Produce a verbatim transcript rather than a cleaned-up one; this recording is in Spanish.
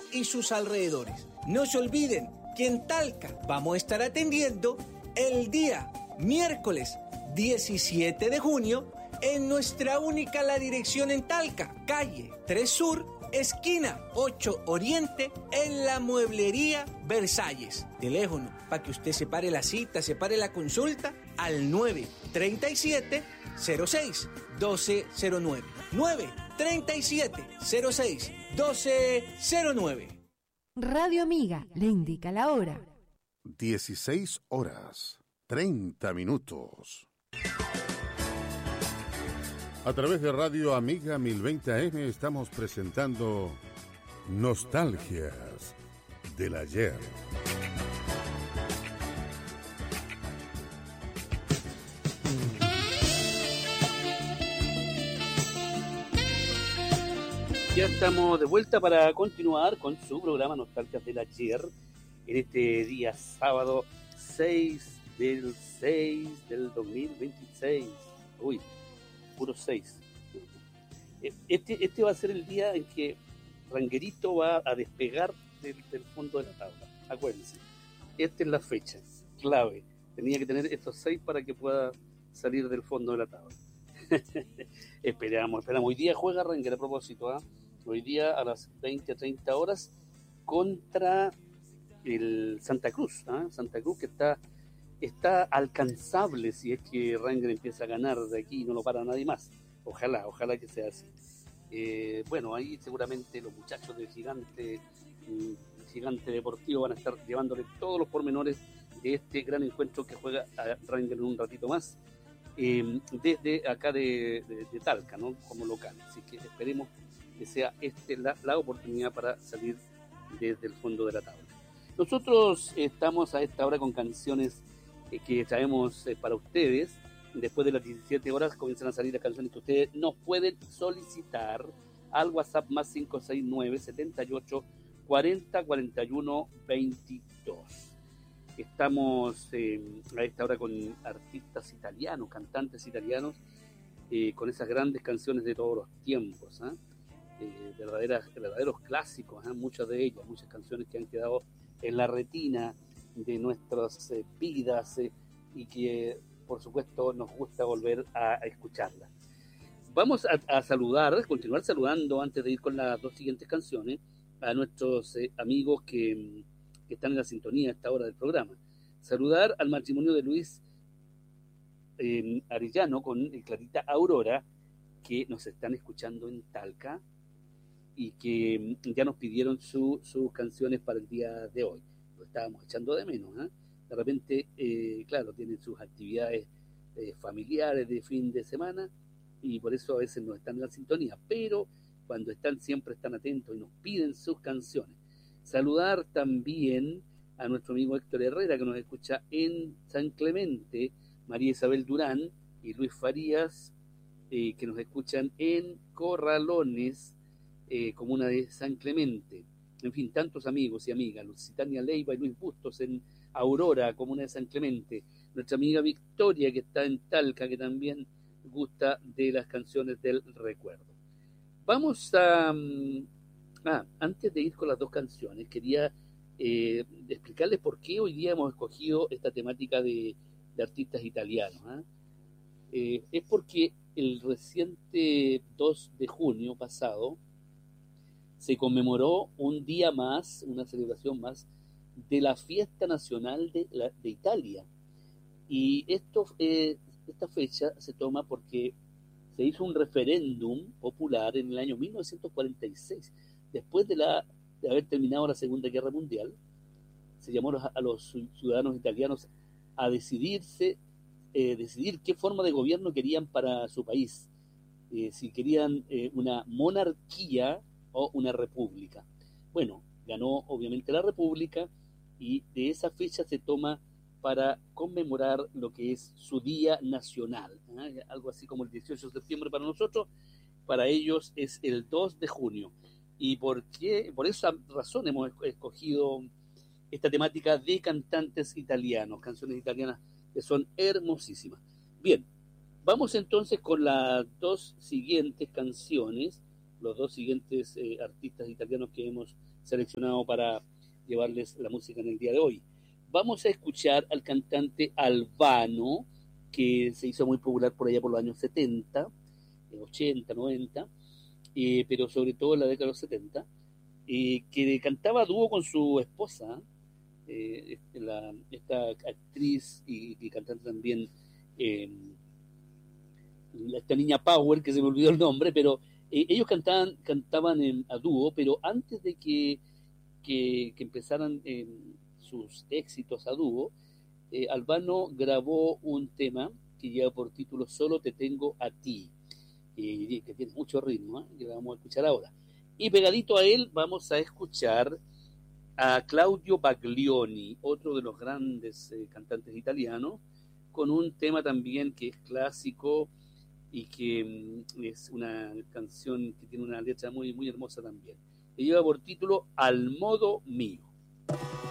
y sus alrededores. No se olviden que en Talca vamos a estar atendiendo el día miércoles diecisiete de junio en nuestra única La Dirección en Talca, calle tres Sur, esquina ocho Oriente, en la Mueblería Versalles. Teléfono para que usted separe la cita, separe la consulta al nueve treinta y siete cero seis doce cero nueve. nueve treinta y siete cero seis doce cero nueve. Radio Amiga le indica la hora. dieciséis horas, treinta minutos. A través de Radio Amiga mil veinte A M estamos presentando Nostalgias del Ayer. Ya estamos de vuelta para continuar con su programa Nostalgias del Ayer en este día sábado seis del seis del dos mil veintiséis. Uy, puro seis. Este, este va a ser el día en que Ranguerito va a despegar del, del fondo de la tabla. Acuérdense, esta es la fecha clave. Tenía que tener estos seis para que pueda salir del fondo de la tabla. esperamos, esperamos. Hoy día juega Ranguer a propósito, ¿eh? Hoy día a las veinte a treinta horas contra el Santa Cruz, ¿eh? Santa Cruz que está, está alcanzable si es que Ranger empieza a ganar de aquí y no lo para nadie más. Ojalá, ojalá que sea así. Eh, bueno, ahí seguramente los muchachos del Gigante, Gigante Deportivo van a estar llevándole todos los pormenores de este gran encuentro que juega a Ranger en un ratito más, eh, desde acá de, de, de Talca, ¿no? Como local. Así que esperemos que sea esta la, la oportunidad para salir desde el fondo de la tabla. Nosotros estamos a esta hora con canciones eh, que traemos eh, para ustedes. Después de las diecisiete horas comienzan a salir las canciones que ustedes nos pueden solicitar al WhatsApp más cinco seis nueve, setenta y ocho, cuarenta, cuarenta y uno, veintidós. Estamos eh, a esta hora con artistas italianos, cantantes italianos, eh, con esas grandes canciones de todos los tiempos, ¿eh? Eh, verdaderas, verdaderos clásicos, ¿eh? Muchas de ellas, muchas canciones que han quedado en la retina de nuestras eh, vidas eh, y que por supuesto nos gusta volver a, a escucharlas. Vamos a, a saludar, continuar saludando antes de ir con las dos siguientes canciones a nuestros eh, amigos que, que están en la sintonía a esta hora del programa. Saludar al matrimonio de Luis eh, Arellano con Clarita Aurora, que nos están escuchando en Talca y que ya nos pidieron su, sus canciones para el día de hoy. Lo estábamos echando de menos, ¿eh? De repente, eh, claro, tienen sus actividades eh, familiares de fin de semana y por eso a veces no están en la sintonía, pero cuando están siempre están atentos y nos piden sus canciones. Saludar también a nuestro amigo Héctor Herrera, que nos escucha en San Clemente, María Isabel Durán y Luis Farías, eh, que nos escuchan en Corralones, eh, comuna de San Clemente. En fin, tantos amigos y amigas, Lucitania Leiva y Luis Bustos en Aurora, comuna de San Clemente. Nuestra amiga Victoria, que está en Talca, que también gusta de las canciones del recuerdo. Vamos a... Ah, antes de ir con las dos canciones, quería eh, explicarles por qué hoy día hemos escogido esta temática de, de artistas italianos. ¿eh? Eh, es porque el reciente dos de junio pasado se conmemoró un día más, una celebración más, de la fiesta nacional de, la, de Italia. Y esto, eh, esta fecha se toma porque se hizo un referéndum popular en el año mil novecientos cuarenta y seis, después de, la, de haber terminado la Segunda Guerra Mundial. Se llamó a los ciudadanos italianos a decidirse, eh, decidir qué forma de gobierno querían para su país, eh, si querían eh, una monarquía o una república. Bueno, ganó obviamente la república y de esa fecha se toma para conmemorar lo que es su día nacional, ¿eh? Algo así como el dieciocho de septiembre para nosotros, para ellos es el dos de junio. ¿Y por qué? Por esa razón hemos escogido esta temática de cantantes italianos, canciones italianas que son hermosísimas. Bien, vamos entonces con las dos siguientes canciones, los dos siguientes eh, artistas italianos que hemos seleccionado para llevarles la música en el día de hoy. Vamos a escuchar al cantante Albano, que se hizo muy popular por allá por los años setenta, ochenta, noventa, eh, pero sobre todo en la década de los setenta, eh, que cantaba dúo con su esposa, eh, la, esta actriz y, y cantante también, eh, esta niña Power, que se me olvidó el nombre, pero eh, ellos cantaban, cantaban en, a dúo, pero antes de que, que, que empezaran eh, sus éxitos a dúo, eh, Albano grabó un tema que lleva por título Solo te tengo a ti, eh, que tiene mucho ritmo, ¿eh? Que lo vamos a escuchar ahora. Y pegadito a él vamos a escuchar a Claudio Baglioni, otro de los grandes eh, cantantes italianos, con un tema también que es clásico y que mm, es una canción que tiene una letra muy, muy hermosa también. Que lleva por título Al modo mío.